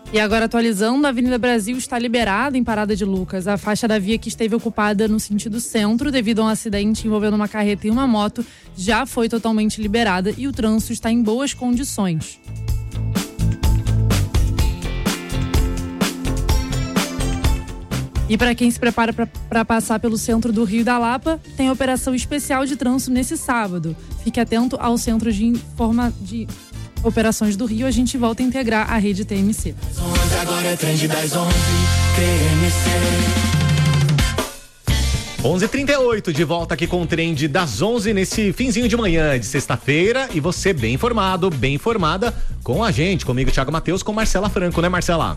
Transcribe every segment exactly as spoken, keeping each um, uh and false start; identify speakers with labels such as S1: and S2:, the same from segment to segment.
S1: E agora, atualizando, a Avenida Brasil está liberada em Parada de Lucas. A faixa da via que esteve ocupada no sentido centro devido a um acidente envolvendo uma carreta e uma moto já foi totalmente liberada e o trânsito está em boas condições. E para quem se prepara para passar pelo centro do Rio da Lapa, tem operação especial de trânsito nesse sábado. Fique atento ao Centro de, Informa... de Operações do Rio. A gente volta a integrar a rede T M C.
S2: Agora é trend das onze, T M C.
S3: onze e trinta e oito, de volta aqui com o Trend das onze nesse finzinho de manhã de sexta-feira, e você bem informado, bem informada com a gente, comigo Thiago Matheus, com Marcela Franco, né Marcela?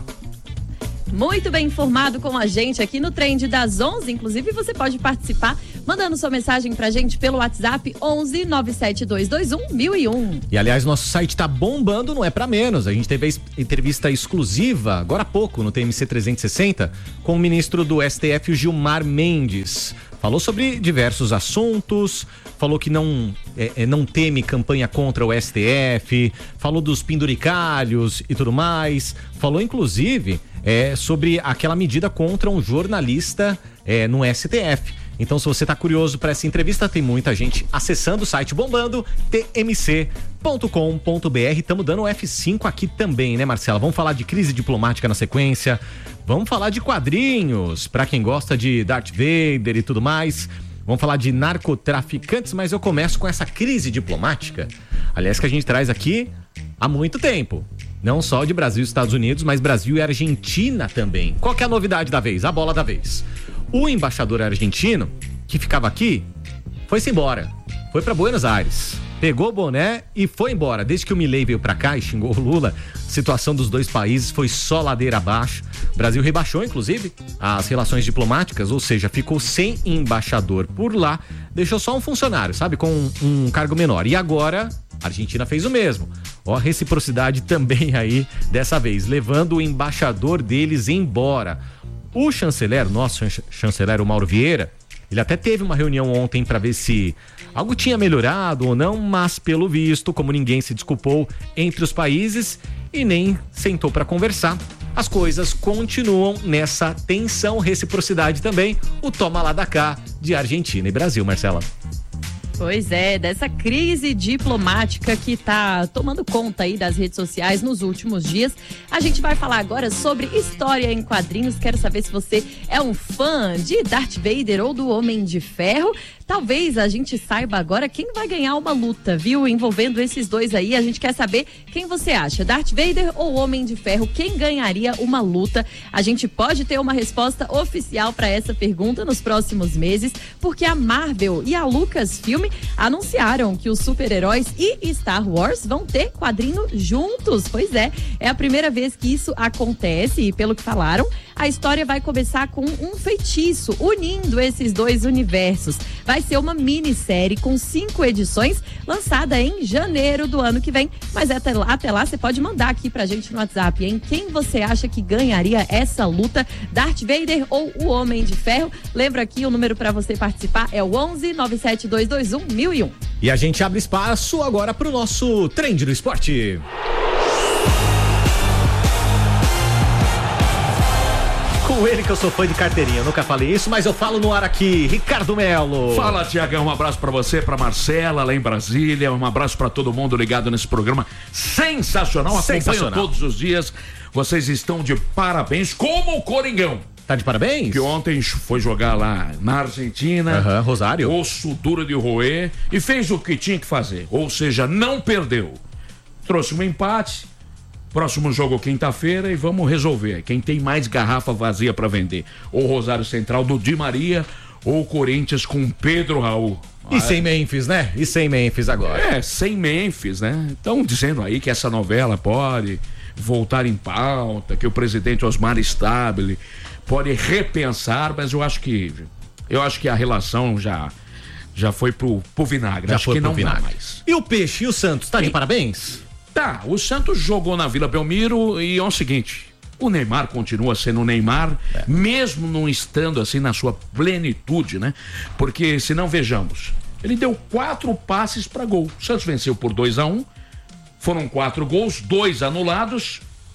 S4: Muito bem informado com a gente aqui no Trend das onze. Inclusive, você pode participar mandando sua mensagem pra gente pelo WhatsApp onze nove sete dois dois um mil e um.
S3: E aliás, nosso site tá bombando, não é pra menos. A gente teve a entrevista exclusiva agora há pouco no T M C trezentos e sessenta com o ministro do S T F, o Gilmar Mendes. Falou sobre diversos assuntos, falou que não, é, não teme campanha contra o S T F, falou dos penduricalhos e tudo mais, falou inclusive é, sobre aquela medida contra um jornalista é, no S T F. Então, se você tá curioso para essa entrevista, tem muita gente acessando o site bombando, t m c ponto com ponto b r. Estamos dando o F cinco aqui também, né, Marcela? Vamos falar de crise diplomática na sequência. Vamos falar de quadrinhos, para quem gosta de Darth Vader e tudo mais. Vamos falar de narcotraficantes, mas eu começo com essa crise diplomática. Aliás, que a gente traz aqui há muito tempo. Não só de Brasil e Estados Unidos, mas Brasil e Argentina também. Qual que é a novidade da vez? A bola da vez. O embaixador argentino, que ficava aqui, foi-se embora. Foi para Buenos Aires. Pegou o boné e foi embora. Desde que o Milei veio pra cá e xingou o Lula, a situação dos dois países foi só ladeira abaixo. O Brasil rebaixou, inclusive, as relações diplomáticas, ou seja, ficou sem embaixador por lá, deixou só um funcionário, sabe, com um, um cargo menor. E agora, a Argentina fez o mesmo. Ó, a reciprocidade também aí, dessa vez, levando o embaixador deles embora. O chanceler, nosso chanceler, o Mauro Vieira, ele até teve uma reunião ontem para ver se algo tinha melhorado ou não, mas pelo visto, como ninguém se desculpou entre os países e nem sentou para conversar, as coisas continuam nessa tensão, reciprocidade também, o toma lá da cá de Argentina e Brasil, Marcela.
S4: Pois é, dessa crise diplomática que tá tomando conta aí das redes sociais nos últimos dias. A gente vai falar agora sobre história em quadrinhos. Quero saber se você é um fã de Darth Vader ou do Homem de Ferro. Talvez a gente saiba agora quem vai ganhar uma luta, viu? Envolvendo esses dois aí, a gente quer saber quem você acha, Darth Vader ou Homem de Ferro? Quem ganharia uma luta? A gente pode ter uma resposta oficial para essa pergunta nos próximos meses, porque a Marvel e a Lucasfilm anunciaram que os super-heróis e Star Wars vão ter quadrinho juntos. Pois é, é a primeira vez que isso acontece e, pelo que falaram, a história vai começar com um feitiço unindo esses dois universos. Vai ser uma minissérie com cinco edições, lançada em janeiro do ano que vem. Mas até lá, até lá você pode mandar aqui pra gente no WhatsApp, hein? Quem você acha que ganharia essa luta, Darth Vader ou o Homem de Ferro? Lembra aqui, o número para você participar é o onze nove sete dois dois um mil e um.
S3: E a gente abre espaço agora pro nosso Trend do Esporte. Com ele que eu sou fã de carteirinha, eu nunca falei isso, mas eu falo no ar aqui, Ricardo Melo.
S5: Fala, Tiagão, um abraço pra você, pra Marcela, lá em Brasília, um abraço pra todo mundo ligado nesse programa sensacional,
S3: sensacional.
S5: Acompanho todos os dias, vocês estão de parabéns, como o Coringão.
S3: Tá de parabéns?
S5: Que ontem foi jogar lá na Argentina.
S3: Aham, uhum, Rosário.
S5: Osso duro de roer e fez o que tinha que fazer, ou seja, não perdeu. Trouxe um empate. Próximo jogo quinta-feira e vamos resolver. Quem tem mais garrafa vazia para vender? Ou Rosário Central do Di Maria ou Corinthians com Pedro Raul.
S3: E sem Memphis, né? E sem Memphis agora.
S5: É, sem Memphis, né? Estão dizendo aí que essa novela pode voltar em pauta, que o presidente Osmar Stabile pode repensar, mas eu acho que eu acho que a relação já já foi pro, pro vinagre.
S3: Já
S5: acho
S3: foi
S5: que
S3: pro
S5: não
S3: vinagre.
S5: dá mais.
S3: E o Peixe e o Santos, tá de e... parabéns?
S5: Tá, o Santos jogou na Vila Belmiro e é o seguinte, o Neymar continua sendo o Neymar, é. mesmo não estando assim na sua plenitude, né? Porque, se não vejamos, ele deu quatro passes para gol. O Santos venceu por dois a um, foram quatro gols, dois anulados,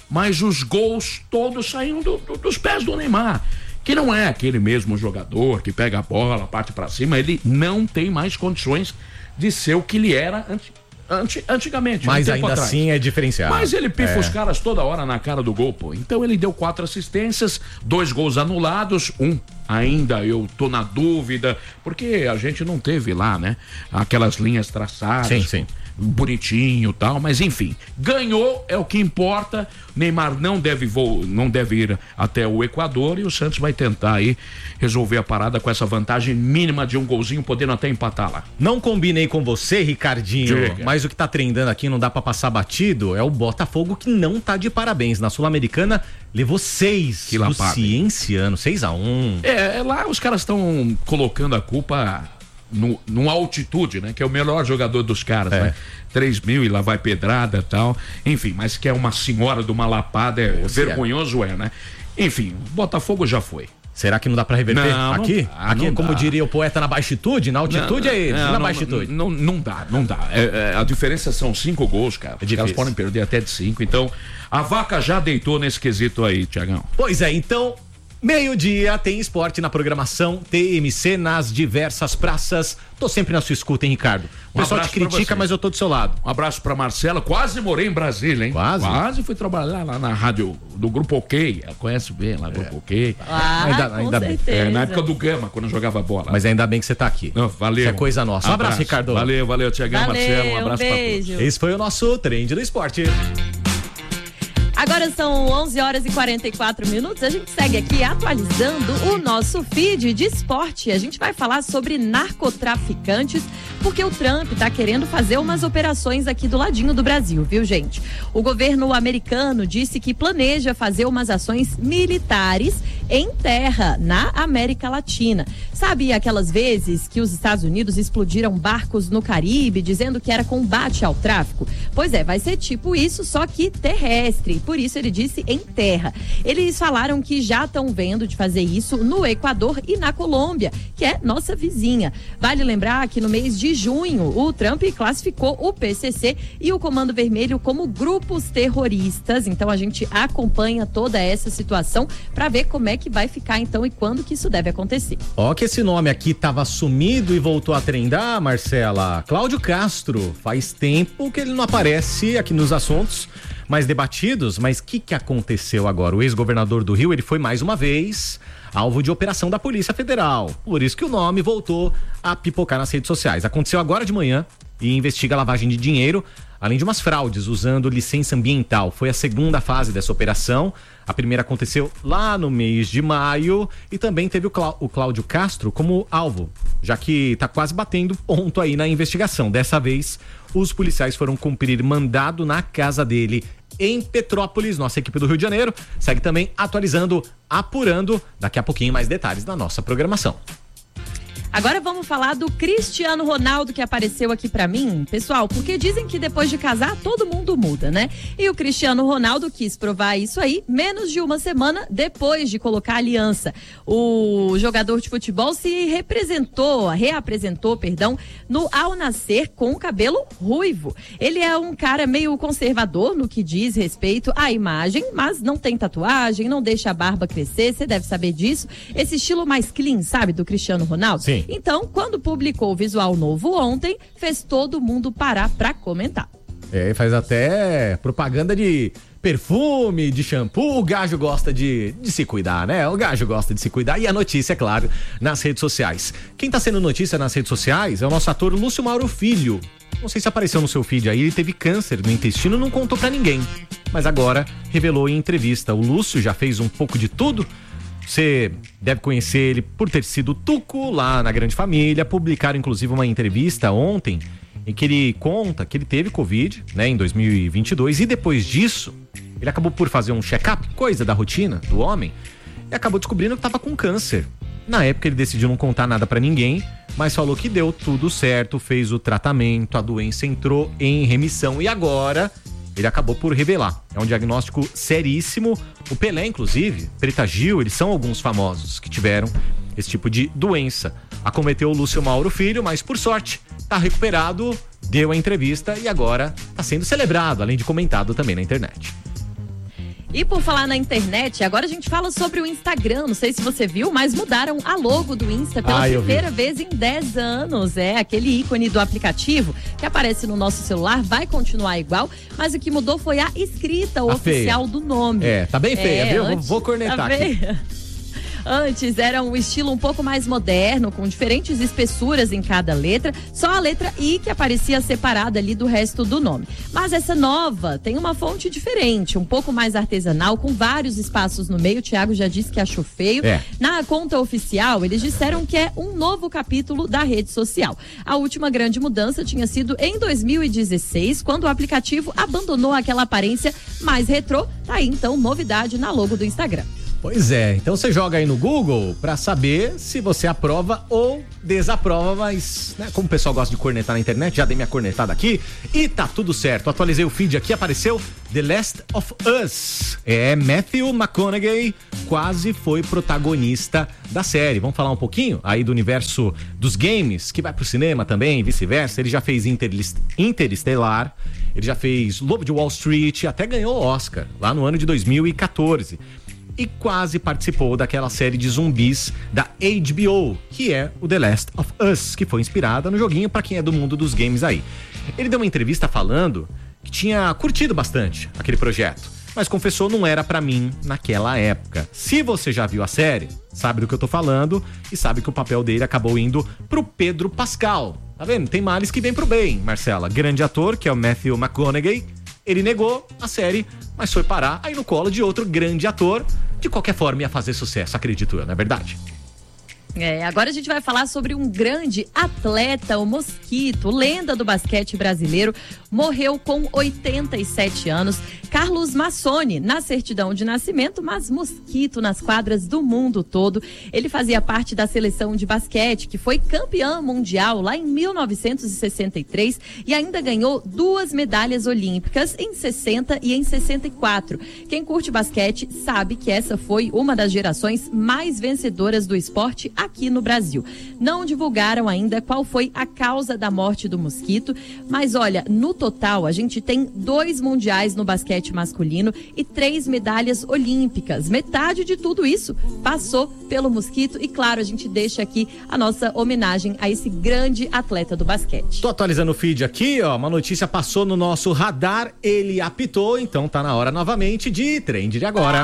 S5: mas os gols todos saíram do, do, dos pés do Neymar, que não é aquele mesmo jogador que pega a bola, parte para cima. Ele não tem mais condições de ser o que ele era antes. Anti, antigamente.
S3: Mas ainda atrás. Assim é diferenciado.
S5: Mas ele pifa
S3: é.
S5: os caras toda hora na cara do gol, pô. Então ele deu quatro assistências, dois gols anulados, um ainda eu tô na dúvida, porque a gente não teve lá, né, aquelas linhas traçadas.
S3: Sim, sim.
S5: Bonitinho e tal, mas enfim, ganhou, é o que importa. Neymar não deve vo... não deve ir até o Equador e o Santos vai tentar aí resolver a parada com essa vantagem mínima de um golzinho, podendo até empatar lá.
S3: Não combinei com você, Ricardinho,
S5: Diga.
S3: Mas o que tá trendando aqui, não dá pra passar batido, é o Botafogo, que não tá de parabéns. Na Sul-Americana levou seis
S5: que
S3: do Cienciano, seis a um.
S5: É, lá os caras estão colocando a culpa No, no altitude, né? Que é o melhor jogador dos caras, é. né? três mil e lá vai pedrada e tal. Enfim, mas que é uma senhora de uma lapada, é
S3: Você
S5: vergonhoso é. é, né? Enfim, Botafogo já foi.
S3: Será que não dá pra reverter?
S5: Não,
S3: aqui?
S5: Não dá,
S3: aqui,
S5: não
S3: como
S5: dá.
S3: diria o poeta, na baixitude? Na altitude
S5: não,
S3: é eles,
S5: não,
S3: na
S5: não,
S3: baixitude.
S5: Não, não, não dá, não dá. É, é, a diferença são cinco gols, cara.
S3: É
S5: Os caras podem perder até de cinco. Então, a vaca já deitou nesse quesito aí, Tiagão.
S3: Pois é, então... Meio-dia tem esporte na programação T M C nas diversas praças. Tô sempre na sua escuta, hein, Ricardo? O
S5: Um
S3: pessoal te critica, mas eu tô do seu lado.
S5: Um abraço pra Marcela. Quase morei em Brasília, hein?
S3: Quase?
S5: Quase fui trabalhar lá na rádio do Grupo OK. Ela conhece bem lá, Grupo
S3: é.
S5: OK.
S4: Ah,
S3: ainda
S4: com
S3: ainda bem.
S5: É, na época do Gama, quando eu jogava bola.
S3: Mas ainda bem que você tá aqui.
S5: Não, valeu.
S3: Isso é coisa nossa. Um abraço,
S5: abraço
S3: Ricardo.
S5: Valeu, valeu, Tiagão, Marcelo. Um abraço
S4: um
S5: pra
S4: beijo.
S5: todos.
S3: Esse foi o nosso Trend do Esporte.
S4: Agora são onze horas e quarenta e quatro minutos. A gente segue aqui atualizando o nosso feed de esporte. A gente vai falar sobre narcotraficantes, porque o Trump tá querendo fazer umas operações aqui do ladinho do Brasil, viu, gente? O governo americano disse que planeja fazer umas ações militares em terra, na América Latina. Sabe aquelas vezes que os Estados Unidos explodiram barcos no Caribe, dizendo que era combate ao tráfico? Pois é, vai ser tipo isso, só que terrestre. Por isso ele disse em terra. Eles falaram que já estão vendo de fazer isso no Equador e na Colômbia, que é nossa vizinha. Vale lembrar que no mês de junho, o Trump classificou o P C C e o Comando Vermelho como grupos terroristas. Então a gente acompanha toda essa situação para ver como é que vai ficar então e quando que isso deve acontecer.
S3: Ó, que esse nome aqui tava sumido e voltou a trendar, Marcela. Cláudio Castro. Faz tempo que ele não aparece aqui nos assuntos mais debatidos, mas o que que aconteceu agora? O ex-governador do Rio, ele foi mais uma vez alvo de operação da Polícia Federal. Por isso que o nome voltou a pipocar nas redes sociais. Aconteceu agora de manhã e investiga a lavagem de dinheiro, além de umas fraudes usando licença ambiental. Foi a segunda fase dessa operação. A primeira aconteceu lá no mês de maio e também teve o, Clá- o Cláudio Castro como alvo, já que tá quase batendo ponto aí na investigação. Dessa vez, os policiais foram cumprir mandado na casa dele em Petrópolis. Nossa equipe do Rio de Janeiro segue também atualizando, apurando, daqui a pouquinho mais detalhes da nossa programação.
S4: Agora vamos falar do Cristiano Ronaldo, que apareceu aqui pra mim, pessoal, porque dizem que depois de casar todo mundo muda, né? E o Cristiano Ronaldo quis provar isso aí menos de uma semana depois de colocar a aliança. O jogador de futebol se representou, reapresentou, perdão, no Al Nassr com cabelo ruivo. Ele é um cara meio conservador no que diz respeito à imagem, mas não tem tatuagem, não deixa a barba crescer, você deve saber disso. Esse estilo mais clean, sabe, do Cristiano Ronaldo?
S3: Sim.
S4: Então, quando publicou o visual novo ontem, fez todo mundo parar pra comentar.
S3: É, faz até propaganda de perfume, de shampoo. O gajo gosta de, de se cuidar, né? O gajo gosta de se cuidar. E a notícia, é claro, nas redes sociais. Quem tá sendo notícia nas redes sociais é o nosso ator Lúcio Mauro Filho. Não sei se apareceu no seu feed aí, ele teve câncer no intestino e não contou pra ninguém. Mas agora revelou em entrevista. O Lúcio já fez um pouco de tudo. Você deve conhecer ele por ter sido Tuco lá na Grande Família. Publicaram inclusive uma entrevista ontem em que ele conta que ele teve Covid, né, em dois mil e vinte e dois, e depois disso ele acabou por fazer um check-up, coisa da rotina do homem, e acabou descobrindo que estava com câncer. Na época ele decidiu não contar nada pra ninguém, mas falou que deu tudo certo, fez o tratamento, a doença entrou em remissão e agora ele acabou por revelar. É um diagnóstico seríssimo. O Pelé, inclusive, Preta Gil, eles são alguns famosos que tiveram esse tipo de doença. Acometeu o Lúcio Mauro Filho, mas por sorte, tá recuperado, deu a entrevista e agora tá sendo celebrado, além de comentado também na internet.
S4: E por falar na internet, agora a gente fala sobre o Instagram. Não sei se você viu, mas mudaram a logo do Insta pela
S3: Ah, eu
S4: primeira
S3: vi.
S4: vez em dez anos. É, aquele ícone do aplicativo que aparece no nosso celular vai continuar igual, mas o que mudou foi a escrita
S3: Tá
S4: oficial
S3: feia.
S4: do nome.
S3: É, tá bem feia,
S4: É,
S3: viu?
S4: antes-
S3: Vou cornetar
S4: tá
S3: aqui.
S4: feia. Antes era um estilo um pouco mais moderno, com diferentes espessuras em cada letra, só a letra I que aparecia separada ali do resto do nome. Mas essa nova tem uma fonte diferente, um pouco mais artesanal, com vários espaços no meio. O Thiago já disse que achou feio.
S3: É.
S4: Na conta oficial, eles disseram que é um novo capítulo da rede social. A última grande mudança tinha sido em dois mil e dezesseis, quando o aplicativo abandonou aquela aparência mais retrô. Tá aí, então, novidade na logo do Instagram.
S3: Pois é, então você joga aí no Google pra saber se você aprova ou desaprova, mas, né, como o pessoal gosta de cornetar na internet, já dei minha cornetada aqui e tá tudo certo. Atualizei o feed aqui, apareceu The Last of Us. É, Matthew McConaughey quase foi protagonista da série. Vamos falar um pouquinho aí do universo dos games, que vai pro cinema também, vice-versa. Ele já fez Interlist- Interestelar, ele já fez Lobo de Wall Street, até ganhou o Oscar lá no ano de dois mil e quatorze. E quase participou daquela série de zumbis da H B O, que é o The Last of Us, que foi inspirada no joguinho pra quem é do mundo dos games aí. Ele deu uma entrevista falando que tinha curtido bastante aquele projeto, mas confessou não era pra mim naquela época. Se você já viu a série, sabe do que eu tô falando e sabe que o papel dele acabou indo pro Pedro Pascal. Tá vendo? Tem males que vem pro bem, Marcela. Grande ator, que é o Matthew McConaughey. Ele negou a série, mas foi parar aí no colo de outro grande ator. De qualquer forma, ia fazer sucesso, acredito eu, não é verdade?
S4: É, agora a gente vai falar sobre um grande atleta, o Mosquito, lenda do basquete brasileiro, morreu com oitenta e sete anos. Carlos Massoni, na certidão de nascimento, mas Mosquito nas quadras do mundo todo. Ele fazia parte da seleção de basquete, que foi campeã mundial lá em mil novecentos e sessenta e três e ainda ganhou duas medalhas olímpicas em sessenta e em sessenta e quatro. Quem curte basquete sabe que essa foi uma das gerações mais vencedoras do esporte aqui no Brasil. Não divulgaram ainda qual foi a causa da morte do Mosquito, mas olha, no total a gente tem dois mundiais no basquete masculino e três medalhas olímpicas. Metade de tudo isso passou pelo Mosquito e claro, a gente deixa aqui a nossa homenagem a esse grande atleta do basquete.
S3: Tô atualizando o feed aqui, ó, uma notícia passou no nosso radar, ele apitou, então tá na hora novamente de Trend de Agora.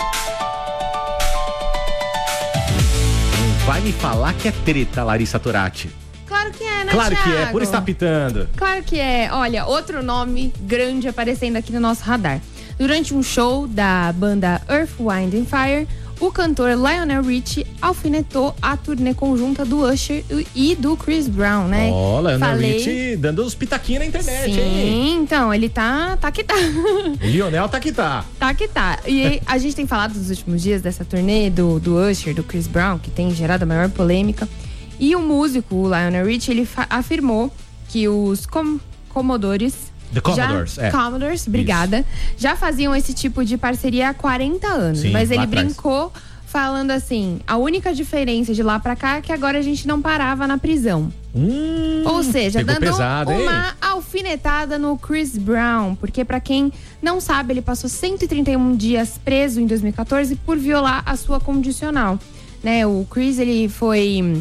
S3: Vai me falar que é treta, Larissa Turati.
S6: Claro que é, né,
S3: Claro que é,
S6: Thiago?
S3: por estar apitando.
S6: Claro que é. Olha, outro nome grande aparecendo aqui no nosso radar. Durante um show da banda Earth, Wind and Fire, o cantor Lionel Richie alfinetou a turnê conjunta do Usher e do Chris Brown, né?
S3: Ó, Lionel
S6: Falei...
S3: Richie dando os pitaquinhos na internet,
S6: Sim,
S3: hein?
S6: então, ele tá, tá que tá.
S3: O Lionel tá que tá.
S6: Tá que tá. E a gente tem falado nos últimos dias dessa turnê do, do Usher, do Chris Brown, que tem gerado a maior polêmica. E o músico, o Lionel Richie, ele afirmou que os com Commodores...
S3: The Commodores,
S6: já,
S3: é.
S6: Commodores, obrigada. Isso. Já faziam esse tipo de parceria há quarenta anos.
S3: Sim,
S6: mas ele
S3: atrás.
S6: brincou falando assim, a única diferença de lá pra cá é que agora a gente não parava na prisão.
S3: Hum,
S6: Ou seja, dando
S3: pesado,
S6: uma
S3: hein?
S6: alfinetada no Chris Brown. Porque pra quem não sabe, ele passou cento e trinta e um dias preso em dois mil e quatorze por violar a sua condicional. Né? O Chris, ele foi...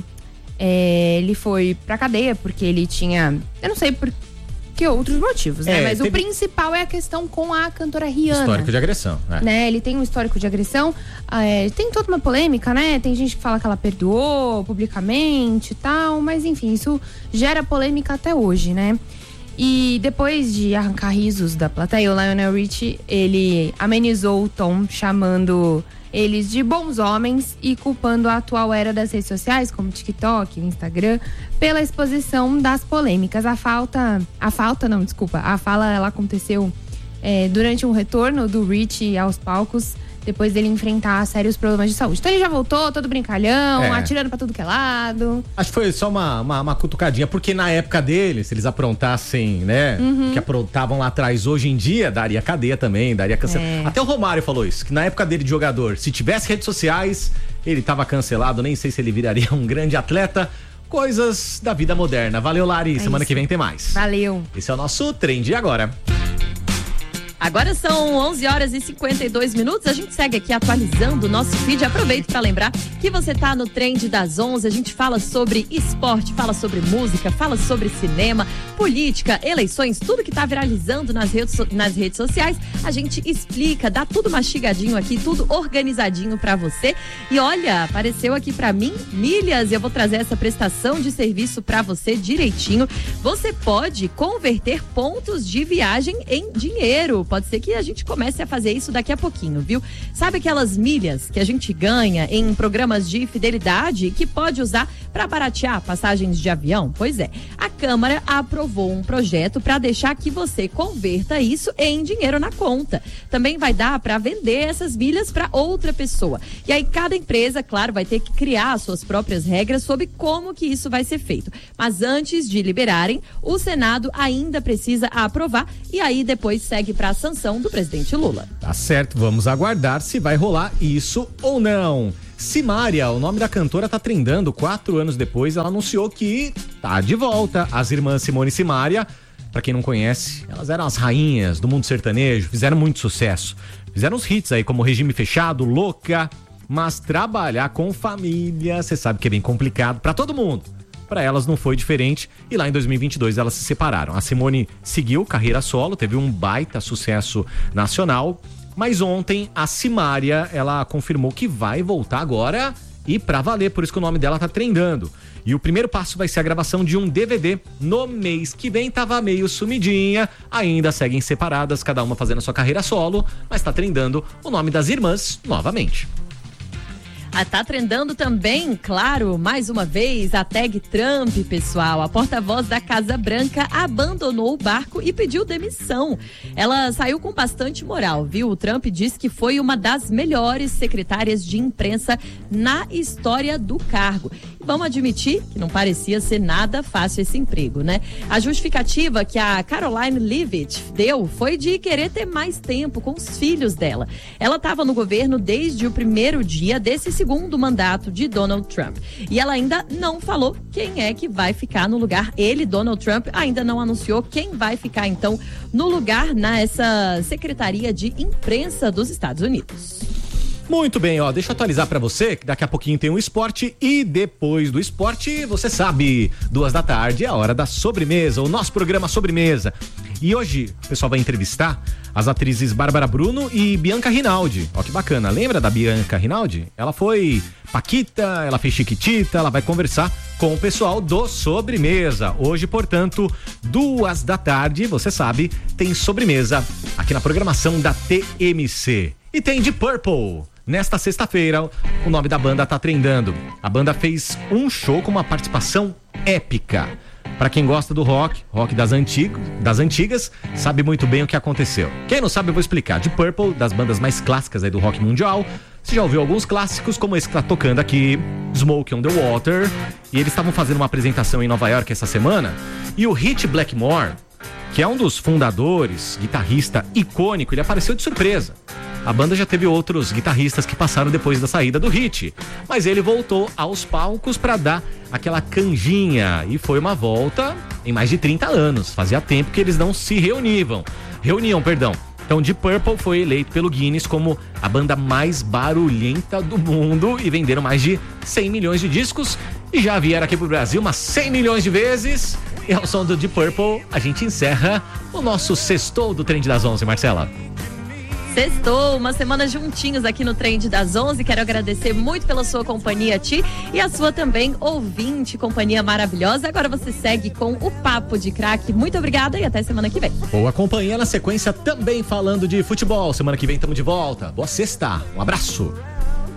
S6: É, ele foi pra cadeia porque ele tinha... Eu não sei por que outros motivos, né?
S3: É,
S6: Mas
S3: teve...
S6: o principal é a questão com a cantora Rihanna.
S3: Histórico de agressão, é.
S6: Né? Ele tem um histórico de agressão. É, tem toda uma polêmica, né? Tem gente que fala que ela perdoou publicamente e tal. Mas enfim, isso gera polêmica até hoje, né? E depois de arrancar risos da plateia, o Lionel Richie, ele amenizou o tom, chamando eles de bons homens e culpando a atual era das redes sociais, como o TikTok, o Instagram, pela exposição das polêmicas. A falta, a falta não, desculpa, a fala ela aconteceu é, durante um retorno do Richie aos palcos, depois dele enfrentar sérios problemas de saúde. Então ele já voltou todo brincalhão,
S3: É.
S6: atirando pra tudo que é lado.
S3: Acho que foi só uma, uma, uma cutucadinha, porque na época deles, se eles aprontassem, né,
S6: Uhum.
S3: que aprontavam lá atrás, hoje em dia, daria cadeia também, daria cancelamento.
S6: É.
S3: Até o Romário falou isso, que na época dele de jogador, se tivesse redes sociais, ele tava cancelado, nem sei se ele viraria um grande atleta. Coisas da vida moderna. Valeu, Lari,
S6: É
S3: semana
S6: isso.
S3: que vem tem mais.
S6: Valeu.
S3: Esse é o nosso Trend de Agora.
S4: Agora são onze horas e cinquenta e dois minutos. A gente segue aqui atualizando o nosso feed. Aproveito para lembrar que você tá no Trend das onze. A gente fala sobre esporte, fala sobre música, fala sobre cinema, política, eleições, tudo que tá viralizando nas redes, nas redes sociais. A gente explica, dá tudo mastigadinho aqui, tudo organizadinho para você. E olha, apareceu aqui para mim milhas. Eu vou trazer essa prestação de serviço para você direitinho. Você pode converter pontos de viagem em dinheiro. Pode ser que a gente comece a fazer isso daqui a pouquinho, viu? Sabe aquelas milhas que a gente ganha em programas de fidelidade que pode usar para baratear passagens de avião? Pois é, a Câmara aprovou um projeto para deixar que você converta isso em dinheiro na conta. Também vai dar para vender essas milhas para outra pessoa. E aí cada empresa, claro, vai ter que criar suas próprias regras sobre como que isso vai ser feito. Mas antes de liberarem, o Senado ainda precisa aprovar e aí depois segue para a sanção do presidente Lula.
S3: Tá certo, vamos aguardar se vai rolar isso ou não. Simária, o nome da cantora tá trendando. Quatro anos depois, ela anunciou que tá de volta. As irmãs Simone e Simária, pra quem não conhece, elas eram as rainhas do mundo sertanejo, fizeram muito sucesso. Fizeram uns hits aí como Regime Fechado, Louca, mas trabalhar com família, você sabe que é bem complicado pra todo mundo. Para elas não foi diferente e lá em dois mil e vinte e dois elas se separaram. A Simone seguiu carreira solo, teve um baita sucesso nacional, mas ontem a Simária, ela confirmou que vai voltar agora e pra valer, por isso que o nome dela tá trendando. E o primeiro passo vai ser a gravação de um D V D no mês que vem. Tava meio sumidinha, ainda seguem separadas, cada uma fazendo a sua carreira solo, mas tá trendando o nome das irmãs novamente.
S4: Ah, tá trendando também, claro, mais uma vez, a tag Trump, pessoal. A porta-voz da Casa Branca abandonou o barco e pediu demissão. Ela saiu com bastante moral, viu? O Trump disse que foi uma das melhores secretárias de imprensa na história do cargo. E vamos admitir que não parecia ser nada fácil esse emprego, né? A justificativa que a Caroline Leavitt deu foi de querer ter mais tempo com os filhos dela. Ela estava no governo desde o primeiro dia desse segundo mandato de Donald Trump. E ela ainda não falou quem é que vai ficar no lugar. Ele, Donald Trump, ainda não anunciou quem vai ficar, então, no lugar nessa Secretaria de Imprensa dos Estados Unidos.
S3: Muito bem, ó, deixa eu atualizar pra você que daqui a pouquinho tem um esporte e depois do esporte, você sabe, duas da tarde é a hora da sobremesa, o nosso programa Sobremesa. E hoje o pessoal vai entrevistar as atrizes Bárbara Bruno e Bianca Rinaldi. Ó que bacana, lembra da Bianca Rinaldi? Ela foi Paquita, ela fez Chiquitita, ela vai conversar com o pessoal do Sobremesa. Hoje, portanto, duas da tarde, você sabe, tem sobremesa aqui na programação da T M C. E tem Deep Purple. Nesta sexta-feira, o nome da banda tá trendando. A banda fez um show com uma participação épica. Pra quem gosta do rock, rock das, antigo, das antigas, sabe muito bem o que aconteceu. Quem não sabe, eu vou explicar. Deep Purple, das bandas mais clássicas aí do rock mundial. Você já ouviu alguns clássicos, como esse que tá tocando aqui, Smoke on the Water. E eles estavam fazendo uma apresentação em Nova York essa semana. E o Ritchie Blackmore, que é um dos fundadores, guitarrista icônico, ele apareceu de surpresa. A banda já teve outros guitarristas que passaram depois da saída do Ritchie, mas ele voltou aos palcos para dar aquela canjinha e foi uma volta em mais de trinta anos. Fazia tempo que eles não se reuniam. Reuniam, perdão. Então, Deep Purple foi eleito pelo Guinness como a banda mais barulhenta do mundo e venderam mais de cem milhões de discos e já vieram aqui pro Brasil umas cem milhões de vezes. E ao som do Deep Purple, a gente encerra o nosso sextou do Trend das onze, Marcela.
S4: Sextou, uma semana juntinhos aqui no Trend das onze. Quero agradecer muito pela sua companhia, Ti, e a sua também ouvinte, companhia maravilhosa. Agora você segue com o Papo de Craque. Muito obrigada e até semana que vem.
S3: Boa companhia na sequência, também falando de futebol. Semana que vem estamos de volta. Boa sexta, um abraço.